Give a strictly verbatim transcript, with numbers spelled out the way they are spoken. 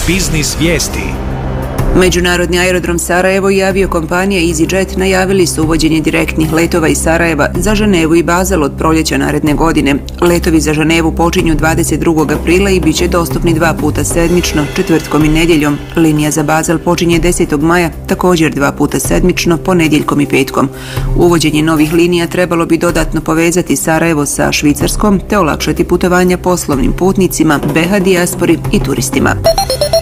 Biznis vijesti. Međunarodni aerodrom Sarajevo i aviokompanija EasyJet najavili su uvođenje direktnih letova iz Sarajeva za Ženevu i Basel od proljeća naredne godine. Letovi za Ženevu počinju dvadeset drugog aprila i bit će dostupni dva puta sedmično, četvrtkom i nedjeljom. Linija za Basel počinje desetog maja, također dva puta sedmično, ponedjeljkom i petkom. Uvođenje novih linija trebalo bi dodatno povezati Sarajevo sa Švicarskom te olakšati putovanja poslovnim putnicima, be ha dijaspori i turistima.